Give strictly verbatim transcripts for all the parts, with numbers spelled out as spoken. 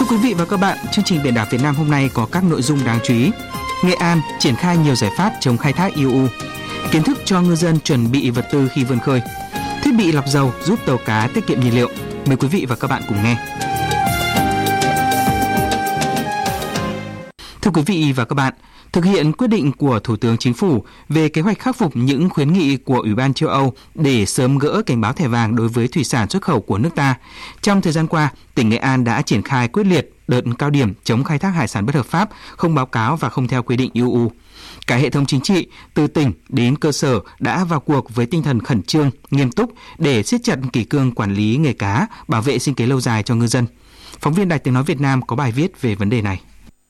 quý vị và các bạn, chương trình Biển đảo Việt Nam hôm nay có các nội dung đáng chú ý. Nghệ An triển khai nhiều giải pháp chống khai thác i u. Kiến thức cho ngư dân chuẩn bị vật tư khi vươn khơi. Thiết bị lọc dầu giúp tàu cá tiết kiệm nhiên liệu. Mời quý vị và các bạn cùng nghe. Thưa quý vị và các bạn, thực hiện quyết định của Thủ tướng Chính phủ về kế hoạch khắc phục những khuyến nghị của Ủy ban châu Âu để sớm gỡ cảnh báo thẻ vàng đối với thủy sản xuất khẩu của nước ta, trong thời gian qua, tỉnh Nghệ An đã triển khai quyết liệt đợt cao điểm chống khai thác hải sản bất hợp pháp, không báo cáo và không theo quy định i u. Cả hệ thống chính trị, từ tỉnh đến cơ sở đã vào cuộc với tinh thần khẩn trương, nghiêm túc để siết chặt kỷ cương quản lý nghề cá, bảo vệ sinh kế lâu dài cho ngư dân. Phóng viên Đài Tiếng nói Việt Nam có bài viết về vấn đề này.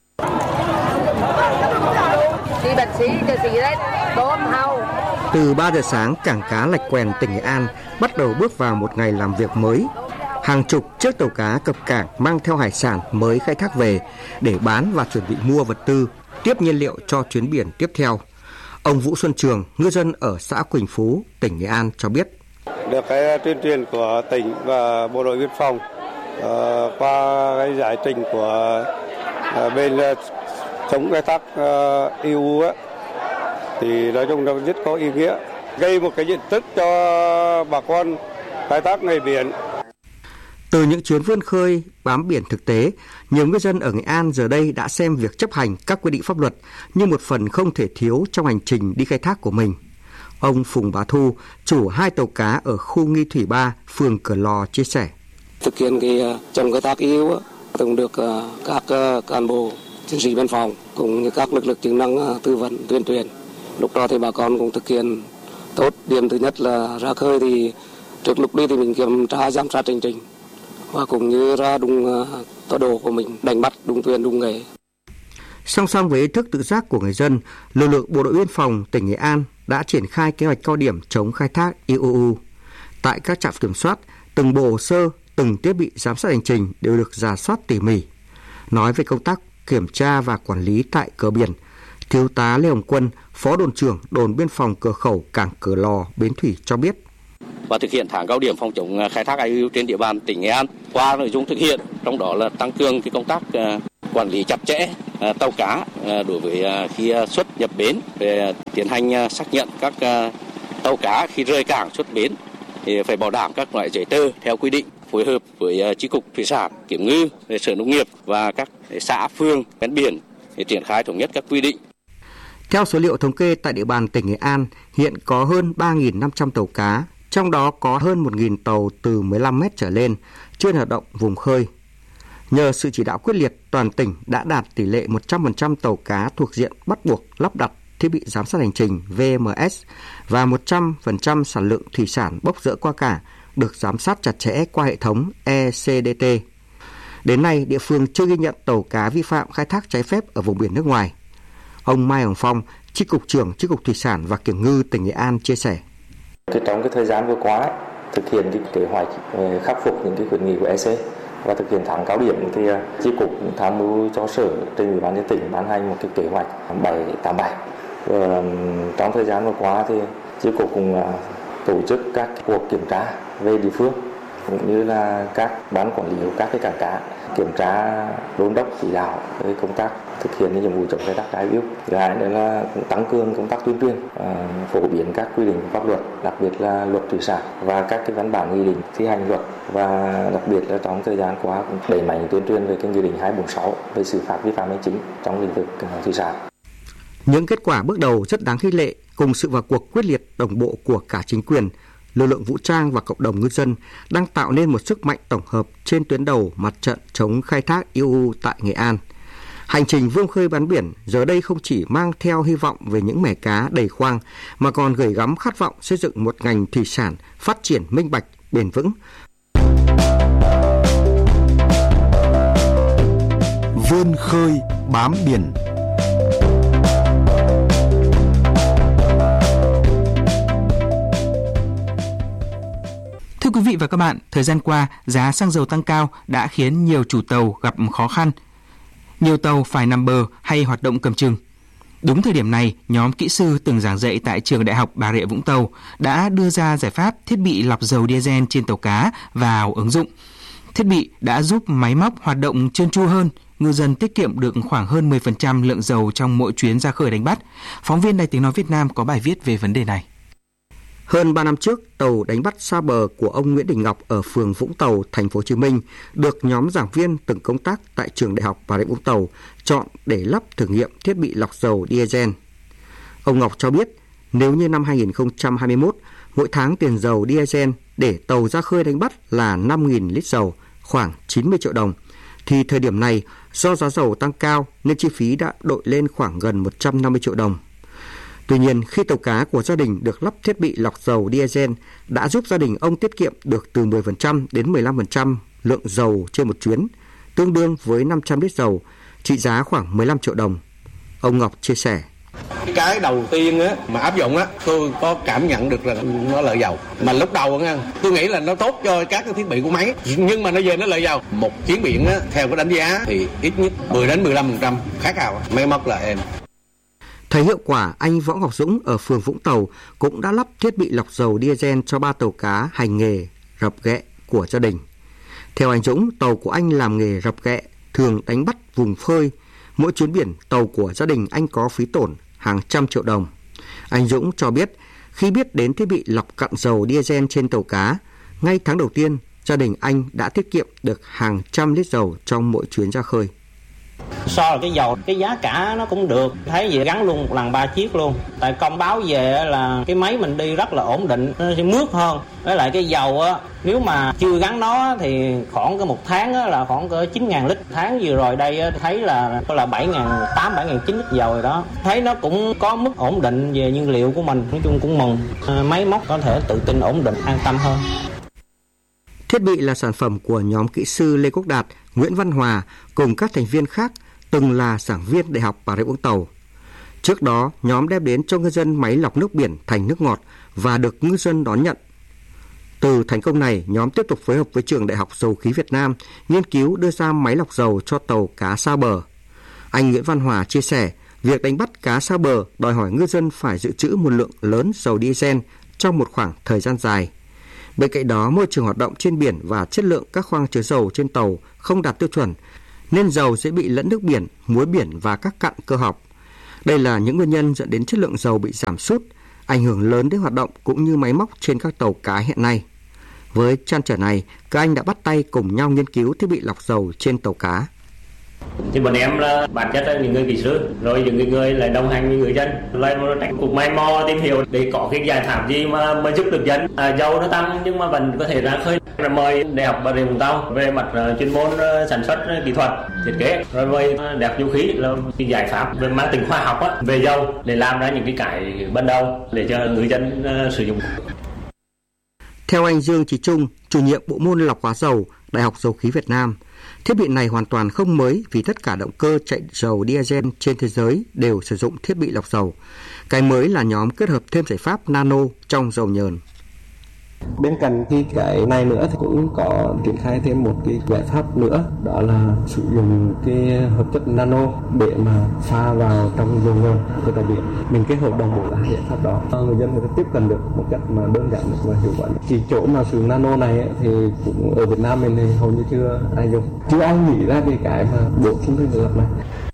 Từ ba giờ sáng, cảng cá Lạch Quèn, tỉnh Nghệ An bắt đầu bước vào một ngày làm việc mới. Hàng chục chiếc tàu cá cập cảng mang theo hải sản mới khai thác về để bán và chuẩn bị mua vật tư, tiếp nhiên liệu cho chuyến biển tiếp theo. Ông Vũ Xuân Trường, ngư dân ở xã Quỳnh Phú, tỉnh Nghệ An cho biết. Được cái tuyên truyền của tỉnh và bộ đội biên phòng uh, qua cái giải trình của uh, bên uh, chống khai thác uh, i u á, thì nói chung nó rất có ý nghĩa, gây một cái nhận thức cho bà con khai thác nghề biển. Từ những chuyến vươn khơi bám biển thực tế, nhiều ngư dân ở Nghệ An giờ đây đã xem việc chấp hành các quy định pháp luật như một phần không thể thiếu trong hành trình đi khai thác của mình. Ông Phùng Bá Thu, chủ hai tàu cá ở khu Nghi Thủy ba, phường Cửa Lò chia sẻ. Thực hiện cái chống khai thác i u cũng được các cán bộ chiến sĩ biên phòng cũng như các lực lượng chức năng tư vấn tuyên truyền. Lúc đó thì bà con cũng thực hiện tốt. Điểm thứ nhất là ra khơi thì trước lúc đi thì mình kiểm tra giám sát trình trình và cũng như ra đúng tọa độ của mình, đánh bắt đúng thuyền đúng nghề. Song song với ý thức tự giác của người dân, lực lượng bộ đội biên phòng tỉnh Nghệ An đã triển khai kế hoạch cao điểm chống khai thác i u. Tại các trạm kiểm soát, từng bộ hồ sơ, từng thiết bị giám sát hành trình đều được rà soát tỉ mỉ. Nói về công tác kiểm tra và quản lý tại cửa biển, Thiếu tá Lê Hồng Quân, Phó đồn trưởng đồn biên phòng cửa khẩu cảng Cửa Lò, Bến Thủy cho biết. Và thực hiện tháng cao điểm phòng chống khai thác i u trên địa bàn tỉnh Nghệ An. Qua nội dung thực hiện, trong đó là tăng cường cái công tác quản lý chặt chẽ tàu cá đối với khi xuất nhập bến, về tiến hành xác nhận các tàu cá khi rời cảng xuất bến thì phải bảo đảm các loại giấy tờ theo quy định, phối hợp với chi cục thủy sản, kiểm ngư, sở nông nghiệp và các xã phường ven biển để triển khai thống nhất các quy định. Theo số liệu thống kê tại địa bàn tỉnh Nghệ An, hiện có hơn ba nghìn năm trăm tàu cá, trong đó có hơn một nghìn tàu từ mười lăm mét trở lên, chưa hoạt động vùng khơi. Nhờ sự chỉ đạo quyết liệt, toàn tỉnh đã đạt tỷ lệ một trăm phần trăm tàu cá thuộc diện bắt buộc lắp đặt thiết bị giám sát hành trình vê em ét và một trăm phần trăm sản lượng thủy sản bốc rỡ qua cảng được giám sát chặt chẽ qua hệ thống e xê đê tê. Đến nay, địa phương chưa ghi nhận tàu cá vi phạm khai thác trái phép ở vùng biển nước ngoài. Ông Mai Hồng Phong, Chi cục trưởng Chi cục Thủy sản và Kiểm ngư tỉnh Nghệ An chia sẻ. Trong cái thời gian vừa qua, thực hiện cái kế hoạch khắc phục những cái khuyến nghị của e xê và thực hiện tháng cao điểm thì Chi cục tham mưu cho sở trên ủy ban nhân tỉnh ban hành một cái kế hoạch bảy tám bảy. Trong thời gian vừa qua thì Chi cục cũng tổ chức các cuộc kiểm tra về địa phương cũng như là các ban quản lý của các cái cảng cá kiểm tra đôn đốc chỉ đạo về công tác thực hiện những nhiệm vụ chống khai thác trái phiếu. Thứ hai nữa là cũng tăng cường công tác tuyên truyền, phổ biến các quy định của pháp luật, đặc biệt là luật thủy sản và các cái văn bản nghị định thi hành luật, và đặc biệt là trong thời gian qua cũng đẩy mạnh tuyên truyền về cái nghị định hai bốn sáu về xử phạt vi phạm hành chính trong lĩnh vực thủy sản. Những kết quả bước đầu rất đáng khích lệ cùng sự vào cuộc quyết liệt đồng bộ của cả chính quyền, lực lượng vũ trang và cộng đồng ngư dân đang tạo nên một sức mạnh tổng hợp trên tuyến đầu mặt trận chống khai thác i u tại Nghệ An. Hành trình vươn khơi bám biển giờ đây không chỉ mang theo hy vọng về những mẻ cá đầy khoang mà còn gửi gắm khát vọng xây dựng một ngành thủy sản phát triển minh bạch, bền vững. Vươn khơi bám biển. Thưa quý vị và các bạn, thời gian qua, giá xăng dầu tăng cao đã khiến nhiều chủ tàu gặp khó khăn. Nhiều tàu phải nằm bờ hay hoạt động cầm chừng. Đúng thời điểm này, nhóm kỹ sư từng giảng dạy tại trường Đại học Bà Rịa Vũng Tàu đã đưa ra giải pháp thiết bị lọc dầu diesel trên tàu cá vào ứng dụng. Thiết bị đã giúp máy móc hoạt động trơn tru hơn, ngư dân tiết kiệm được khoảng hơn mười phần trăm lượng dầu trong mỗi chuyến ra khơi đánh bắt. Phóng viên Đài Tiếng nói Việt Nam có bài viết về vấn đề này. Hơn ba năm trước, tàu đánh bắt xa bờ của ông Nguyễn Đình Ngọc ở phường Vũng Tàu, thành phố Hồ Chí Minh được nhóm giảng viên từng công tác tại trường Đại học Bà Rịa Vũng Tàu chọn để lắp thử nghiệm thiết bị lọc dầu diesel. Ông Ngọc cho biết, nếu như năm hai không hai mốt, mỗi tháng tiền dầu diesel để tàu ra khơi đánh bắt là năm nghìn lít dầu, khoảng chín mươi triệu đồng, thì thời điểm này do giá dầu tăng cao nên chi phí đã đội lên khoảng gần một trăm năm mươi triệu đồng. Tuy nhiên, khi tàu cá của gia đình được lắp thiết bị lọc dầu diesel đã giúp gia đình ông tiết kiệm được từ mười phần trăm đến mười lăm phần trăm lượng dầu trên một chuyến, tương đương với năm trăm lít dầu, trị giá khoảng mười lăm triệu đồng. Ông Ngọc chia sẻ. Cái đầu tiên á, mà áp dụng á, tôi có cảm nhận được là nó lợi dầu. Mà lúc đầu nha, tôi nghĩ là nó tốt cho các cái thiết bị của máy, nhưng mà nó về nó lợi dầu. Một chuyến biển á, theo cái đánh giá thì ít nhất mười đến mười lăm phần trăm khác nào máy móc là êm. Thấy hiệu quả, anh Võ Ngọc Dũng ở phường Vũng Tàu cũng đã lắp thiết bị lọc dầu diesel cho ba tàu cá hành nghề rập ghẹ của gia đình. Theo anh Dũng, tàu của anh làm nghề rập ghẹ, thường đánh bắt vùng phơi. Mỗi chuyến biển, tàu của gia đình anh có phí tổn hàng trăm triệu đồng. Anh Dũng cho biết, khi biết đến thiết bị lọc cặn dầu diesel trên tàu cá, ngay tháng đầu tiên, gia đình anh đã tiết kiệm được hàng trăm lít dầu trong mỗi chuyến ra khơi. So là cái dầu, cái giá cả nó cũng được, thấy gì gắn luôn một lần ba chiếc luôn. Tại công báo về là cái máy mình đi rất là ổn định, nó sẽ mướt hơn. Với lại cái dầu á, nếu mà chưa gắn nó thì khoảng cái một tháng á, là khoảng cỡ chín nghìn lít. Tháng vừa rồi đây á, thấy là có là bảy nghìn tám, bảy nghìn chín lít dầu rồi đó. Thấy nó cũng có mức ổn định về nhiên liệu của mình, nói chung cũng mừng. À, máy móc có thể tự tin ổn định, an tâm hơn. Thiết bị là sản phẩm của nhóm kỹ sư Lê Quốc Đạt, Nguyễn Văn Hòa cùng các thành viên khác từng là giảng viên Đại học Bà Rịa Vũng Tàu. Trước đó, nhóm đem đến cho ngư dân máy lọc nước biển thành nước ngọt và được ngư dân đón nhận. Từ thành công này, nhóm tiếp tục phối hợp với Trường Đại học Dầu khí Việt Nam nghiên cứu đưa ra máy lọc dầu cho tàu cá xa bờ. Anh Nguyễn Văn Hòa chia sẻ, việc đánh bắt cá xa bờ đòi hỏi ngư dân phải dự trữ một lượng lớn dầu diesel trong một khoảng thời gian dài. Bên cạnh đó, môi trường hoạt động trên biển và chất lượng các khoang chứa dầu trên tàu không đạt tiêu chuẩn, nên dầu sẽ bị lẫn nước biển, muối biển và các cặn cơ học. Đây là những nguyên nhân dẫn đến chất lượng dầu bị giảm sút, ảnh hưởng lớn đến hoạt động cũng như máy móc trên các tàu cá hiện nay. Với trăn trở này, các anh đã bắt tay cùng nhau nghiên cứu thiết bị lọc dầu trên tàu cá. Thì bọn em là bản chất là những người kỹ sư, rồi những người là đồng hành với người dân, lại cũng may mò tìm hiểu để có cái giải pháp gì mà mới giúp được dân. À, dầu nó tăng nhưng mà vẫn có thể ra khơi. Là mời Đại học Bà Rịa Vũng Tàu về mặt uh, chuyên môn uh, sản xuất uh, kỹ thuật, thiết kế, rồi mời uh, Đại học Dầu khí là cái giải pháp về mang tính khoa học á, về dầu để làm ra những cái cái ban đầu để cho người dân uh, sử dụng. Theo anh Dương Chí Trung, chủ nhiệm bộ môn lọc hóa dầu, Đại học Dầu khí Việt Nam, thiết bị này hoàn toàn không mới vì tất cả động cơ chạy dầu diesel trên thế giới đều sử dụng thiết bị lọc dầu. Cái mới là nhóm kết hợp thêm giải pháp nano trong dầu nhờn. Bên cạnh cái, cái này nữa thì cũng có triển khai thêm một cái giải pháp nữa, đó là sử dụng cái hợp chất nano để mà pha vào trong dầu nhờn của tàu biển. Mình kết hợp đồng bộ hai giải pháp đó, người dân người ta tiếp cận được một cách mà đơn giản và hiệu quả. Chỉ chỗ mà sử dụng nano này ấy, thì cũng ở Việt Nam mình thì hầu như chưa ai dùng, chưa ai nghĩ ra cái cái mà bổ sung thêm trường hợp này.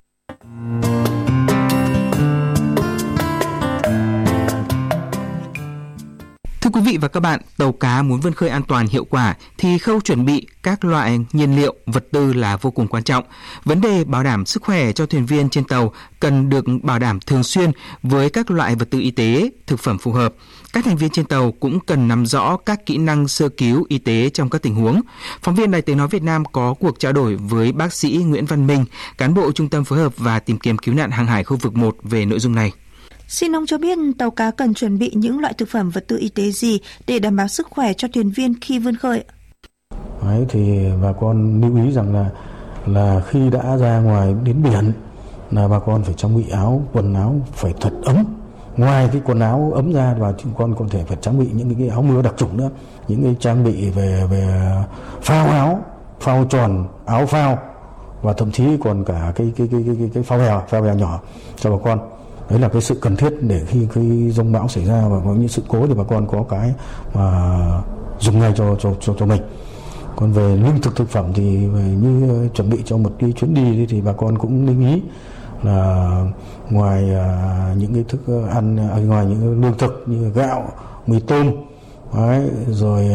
Thưa quý vị và các bạn, tàu cá muốn vươn khơi an toàn hiệu quả thì khâu chuẩn bị các loại nhiên liệu, vật tư là vô cùng quan trọng. Vấn đề bảo đảm sức khỏe cho thuyền viên trên tàu cần được bảo đảm thường xuyên với các loại vật tư y tế, thực phẩm phù hợp. Các thành viên trên tàu cũng cần nắm rõ các kỹ năng sơ cứu y tế trong các tình huống. Phóng viên Đài Tiếng nói Việt Nam có cuộc trao đổi với bác sĩ Nguyễn Văn Minh, cán bộ Trung tâm phối hợp và tìm kiếm cứu nạn hàng hải khu vực một về nội dung này. Xin ông cho biết tàu cá cần chuẩn bị những loại thực phẩm vật tư y tế gì để đảm bảo sức khỏe cho thuyền viên khi vươn khơi? Đấy, thì bà con lưu ý rằng là là khi đã ra ngoài đến biển là bà con phải trang bị áo, quần áo phải thật ấm. Ngoài cái quần áo ấm ra và chúng con có thể phải trang bị những cái áo mưa đặc chủng nữa, những cái trang bị về về phao áo, phao tròn, áo phao và thậm chí còn cả cái cái cái cái cái, cái phao bèo, phao bèo nhỏ cho bà con. Đấy là cái sự cần thiết để khi cái giông bão xảy ra và có những sự cố thì bà con có cái mà dùng ngay cho cho cho cho mình. Còn về lương thực thực phẩm thì như chuẩn bị cho một cái chuyến đi thì bà con cũng lưu ý là ngoài những cái thức ăn, ngoài những lương thực như gạo, mì tôm, đấy, rồi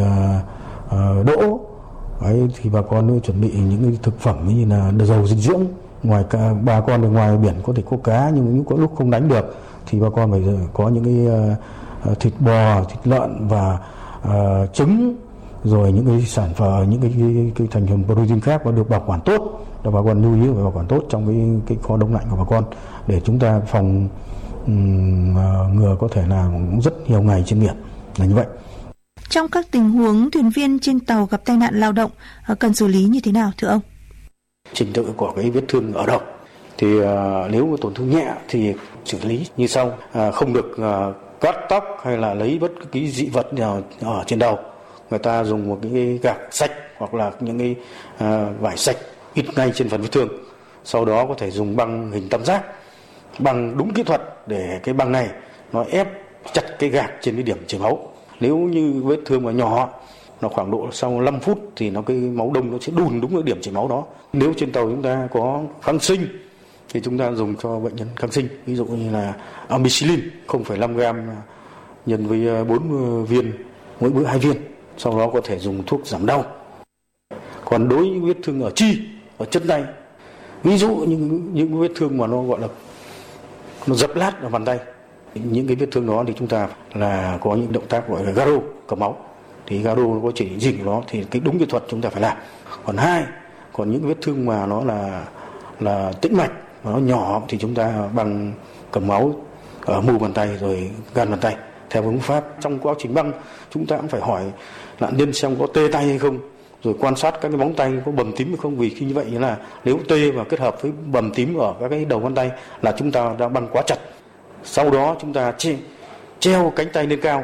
đỗ, đấy, thì bà con chuẩn bị những cái thực phẩm như là dầu dinh dưỡng. Ngoài cả bà con ở ngoài biển có thể có cá, nhưng nếu có lúc không đánh được thì bà con phải có những cái uh, thịt bò, thịt lợn và uh, trứng, rồi những cái sản phẩm, những cái, cái, cái thành phần protein khác và được bảo quản tốt. Để bà con lưu ý phải bảo quản tốt trong cái cái kho đông lạnh của bà con để chúng ta phòng um, uh, ngừa có thể là rất nhiều ngày trên biển là như vậy. Trong các tình huống thuyền viên trên tàu gặp tai nạn lao động cần xử lý như thế nào thưa ông? Trình tự của cái vết thương ở đầu thì uh, nếu mà tổn thương nhẹ thì xử lý như sau: uh, không được uh, cắt tóc hay là lấy bất cứ cái dị vật nào ở trên đầu. Người ta dùng một cái gạc sạch hoặc là những cái uh, vải sạch ít ngay trên phần vết thương. Sau đó có thể dùng băng hình tam giác, băng đúng kỹ thuật để cái băng này nó ép chặt cái gạc trên cái điểm chảy máu. Nếu như vết thương mà nhỏ, nó khoảng độ sau năm phút thì nó cái máu đông nó sẽ đùn đúng cái điểm chảy máu đó. Nếu trên tàu chúng ta có kháng sinh thì chúng ta dùng cho bệnh nhân kháng sinh, ví dụ như là ampicillin không phẩy năm gam nhân với bốn viên, mỗi bữa hai viên. Sau đó có thể dùng thuốc giảm đau. Còn đối với vết thương ở chi, ở chân tay, ví dụ như những vết thương mà nó gọi là nó dập lát ở bàn tay, những cái vết thương đó thì chúng ta là có những động tác gọi là garo, cầm máu. Thì garo nó có chỉ dình của nó thì cái đúng kỹ thuật chúng ta phải làm. Còn hai, còn những vết thương mà nó là là tĩnh mạch mà nó nhỏ thì chúng ta bằng cầm máu ở mu bàn tay rồi gan bàn tay theo phương pháp. Trong quá trình băng chúng ta cũng phải hỏi nạn nhân xem có tê tay hay không, rồi quan sát các cái móng tay có bầm tím hay không, vì khi như vậy là nếu tê và kết hợp với bầm tím ở các cái đầu ngón tay là chúng ta đang băng quá chặt. Sau đó chúng ta che, treo cánh tay lên cao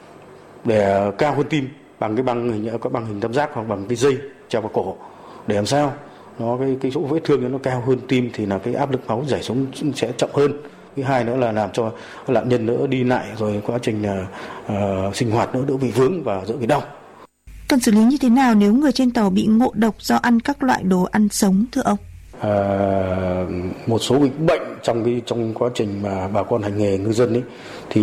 để cao hơn tim bằng cái băng hình có băng hình tam giác hoặc bằng cái dây treo vào cổ để làm sao nó cái cái chỗ vết thương nó cao hơn tim thì là cái áp lực máu chảy xuống sẽ chậm hơn. Thứ hai nữa là làm cho nạn nhân đỡ đi lại, rồi quá trình uh, sinh hoạt nữa đỡ bị vướng và đỡ bị đau. Cần xử lý như thế nào nếu người trên tàu bị ngộ độc do ăn các loại đồ ăn sống thưa ông? À, một số bệnh trong cái trong quá trình mà bà con hành nghề ngư dân ấy thì